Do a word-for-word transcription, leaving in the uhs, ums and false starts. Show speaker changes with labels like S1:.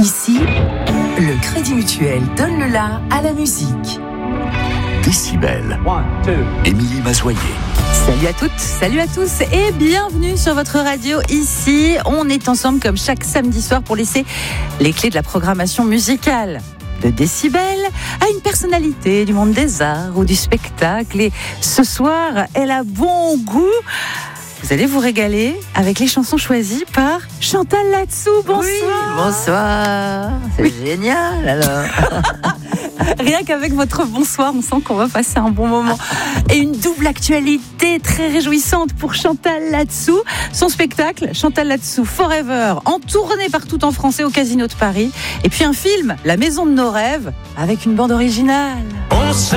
S1: Ici, le Crédit Mutuel donne le la à la musique.
S2: Décibel. Émilie Mazoyer.
S3: Salut à toutes, salut à tous et bienvenue sur votre radio. Ici, on est ensemble comme chaque samedi soir pour laisser les clés de la programmation musicale de Décibel à une personnalité du monde des arts ou du spectacle. Et ce soir, elle a bon goût. Vous allez vous régaler avec les chansons choisies par Chantal Latsou. Bonsoir.
S4: Oui, bonsoir. C'est oui. Génial alors.
S3: Rien qu'avec votre bonsoir, on sent qu'on va passer un bon moment. Et une double actualité très réjouissante pour Chantal Latsou. Son spectacle, Chantal Latsou Forever, en tournée partout en France et au Casino de Paris. Et puis un film, La Maison de nos rêves, avec une bande originale.